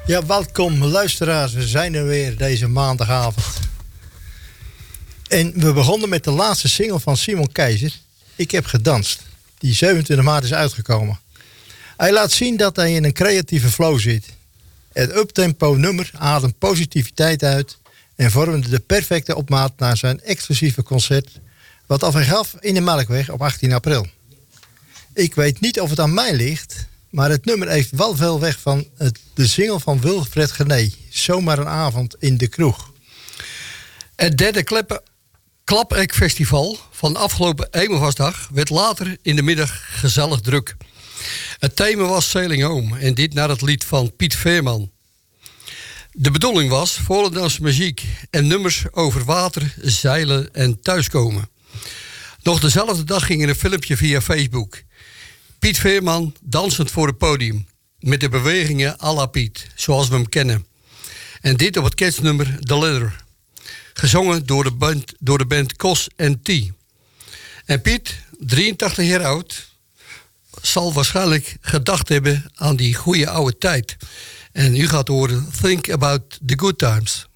Ja, welkom luisteraars. We zijn er weer deze maandagavond. En we begonnen met de laatste single van Simon Keizer. Ik heb gedanst. Die 27 maart is uitgekomen. Hij laat zien dat hij in een creatieve flow zit. Het uptempo nummer ademt positiviteit uit en vormde de perfecte opmaat naar zijn exclusieve concert, wat af en gaf in de Melkweg op 18 april. Ik weet niet of het aan mij ligt, maar het nummer heeft wel veel weg van de single van Wilfred Genee. Zomaar een avond in de kroeg. Het derde Klapek-festival van afgelopen Hemelvaartsdag werd later in de middag gezellig druk. Het thema was Sailing Home en dit naar het lied van Piet Veerman. De bedoeling was Volendamse muziek en nummers over water, zeilen en thuiskomen. Nog dezelfde dag ging er een filmpje via Facebook. Piet Veerman dansend voor het podium. Met de bewegingen à la Piet, zoals we hem kennen. En dit op het kerstnummer The Leather. Gezongen door de band Cos & T. En Piet, 83 jaar oud, zal waarschijnlijk gedacht hebben aan die goede oude tijd. En u gaat horen Think About the Good Times.